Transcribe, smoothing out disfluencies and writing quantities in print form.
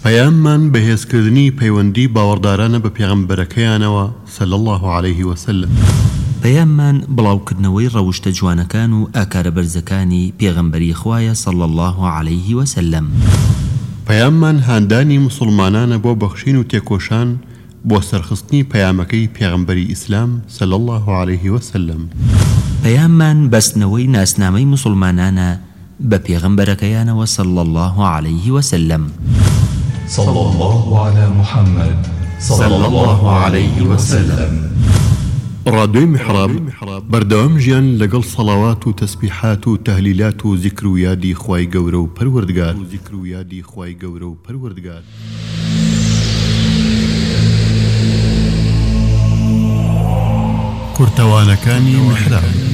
پەیاممان بەهێزکردنی پەیوەندی باوەڕدارانە بە پێغەمبەرەکەیانەوە صلی الله عليه وسلم. پەیاممان بڵاوکردنەوەی ڕەوشتە جوانەکان و ئاکارە بەرزەکانی پێغەمبەری خوایە صلی الله عليه وسلم. پەیاممان هاندانی مسلمانانە بۆ بەخشین و تێکۆشان بۆ سەرخستنی پەیامەکەی پێغەمبەری ئیسلام صلی الله عليه وسلم. پەیاممان بەستنەوەی ناسنامەی مسلمانانە بە پێغەمبەرەکەیانەوە صلی الله عليه وسلم. صلى الله على محمد صلى الله عليه وسلم. ڕادیۆی میحراب بەردەوام ژیان لەگەڵ سەڵاوات و تەسبیحات و تەهلیلات و زیکر و یادی خوای گەورە و پەروەردگار. کورتەوانەکانی میحراب.